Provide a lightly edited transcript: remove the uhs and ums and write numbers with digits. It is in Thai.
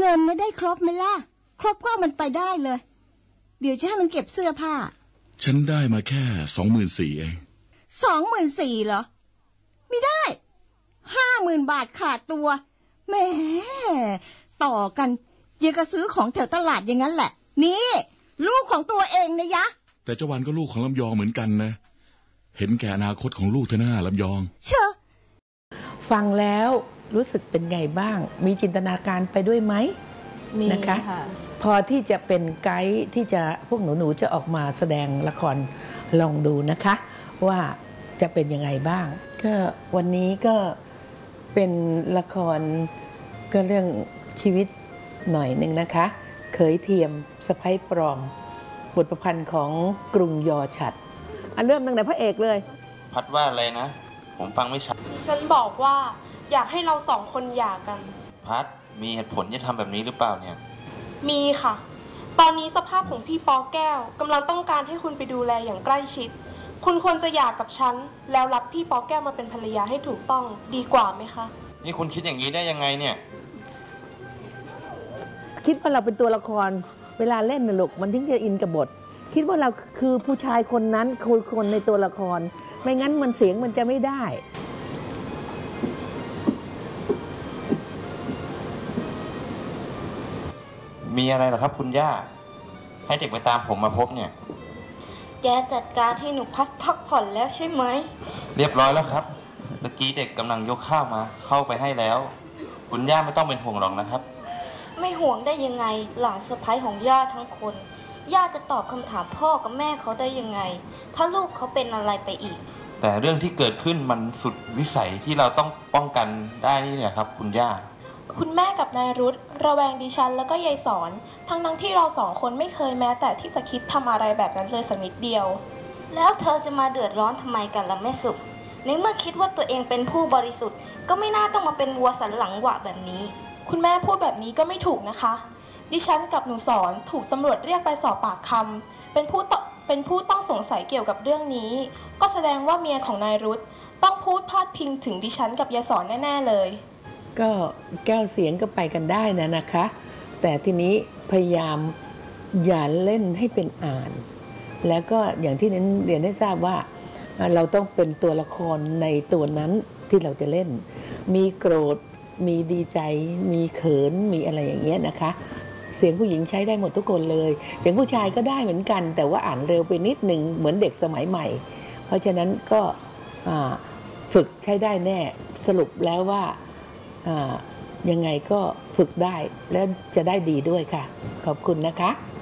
งินไม่ได้ครบไหมล่ะครบก็มันไปได้เลยเดี๋ยวจะให้มันเก็บเสื้อผ้าฉันได้มาแค่24,000เอง 24,000เหรอไม่ได้50,000 บาทขาดตัวแหมต่อกันยังกระซื้อของแถวตลาดอย่างนั้นแหละนี่ลูกของตัวเองนะยะแต่เจ้าวันก็ลูกของลำยองเหมือนกันนะเห็นแก่อนาคตของลูกเธอหน้าลำยองเชื่อฟังแล้วรู้สึกเป็นไงบ้างมีจินตนาการไปด้วยไหมมีนะคะพอที่จะเป็นไกด์ที่จะพวกหนูจะออกมาแสดงละครลองดูนะคะว่าจะเป็นยังไงบ้างก็วันนี้ก็เป็นละครก็เรื่องชีวิตหน่อยหนึ่งนะคะเขยเทียมสะใภ้ปลอมบทประพันธ์ของกรุงยอฉัตรเริ่มตั้งแต่พระเอกเลยพัดว่าอะไรนะผมฟังไม่ชัดฉันบอกว่าอยากให้เราสองคนหย่ากันพัดมีเหตุผลที่ทำแบบนี้หรือเปล่าเนี่ยมีค่ะตอนนี้สภาพของพี่ปอแก้วกำลังต้องการให้คุณไปดูแลอย่างใกล้ชิดคุณควรจะหย่ากับฉันแล้วรับพี่ปอแก้วมาเป็นภรรยาให้ถูกต้องดีกว่าไหมคะนี่คุณคิดอย่างนี้ได้ยังไงเนี่ยคิดว่าเราเป็นตัวละครเวลาเล่นนะลูกมันถึงจะอินกับบทคิดว่าเราคือผู้ชายคนนั้นคือคนในตัวละครไม่งั้นมันเสียงมันจะไม่ได้มีอะไรเหรอครับคุณย่าให้เด็กไปตามผมมาพบเนี่ยแกจัดการให้หนูพักผ่อนแล้วใช่ไหมเรียบร้อยแล้วครับเมื่อกี้เด็กกำลังยกข้าวมาเข้าไปให้แล้วคุณย่าไม่ต้องเป็นห่วงหรอกนะครับไม่ห่วงได้ยังไงหลานสะใภ้ของย่าทั้งคนย่าจะตอบคำถามพ่อกับแม่เขาได้ยังไงถ้าลูกเขาเป็นอะไรไปอีกแต่เรื่องที่เกิดขึ้นมันสุดวิสัยที่เราต้องป้องกันได้นี่เนี่ยครับคุณย่าคุณแม่กับนายรุธระแวงดิฉันแล้วก็ยายสอนทั้งที่เราสองคนไม่เคยแม้แต่ที่จะคิดทำอะไรแบบนั้นเลยสักนิดเดียวแล้วเธอจะมาเดือดร้อนทำไมกันล่ะแม่สุขในเมื่อคิดว่าตัวเองเป็นผู้บริสุทธิ์ก็ไม่น่าต้องมาเป็นวัวสันหลังหวะแบบนี้คุณแม่พูดแบบนี้ก็ไม่ถูกนะคะดิฉันกับหนูสอนถูกตำรวจเรียกไปสอบปากคำเป็นผู้ต้องสงสัยเกี่ยวกับเรื่องนี้ก็แสดงว่าเมียของนายรุธต้องพูดพาดพิงถึงดิฉันกับยายสอนแน่ๆเลยก็แก้วเสียงก็ไปกันได้นะคะแต่ทีนี้พยายามอย่าเล่นให้เป็นอ่านแล้วก็อย่างที่นั้นเรียนให้ทราบว่าเราต้องเป็นตัวละครในตัวนั้นที่เราจะเล่นมีโกรธมีดีใจมีเขินมีอะไรอย่างเงี้ยนะคะเสียงผู้หญิงใช้ได้หมดทุกคนเลยเสียงผู้ชายก็ได้เหมือนกันแต่ว่าอ่านเร็วไปนิดนึงเหมือนเด็กสมัยใหม่เพราะฉะนั้นก็ฝึกใช้ได้แน่สรุปแล้วว่ายังไงก็ฝึกได้แล้วจะได้ดีด้วยค่ะขอบคุณนะคะ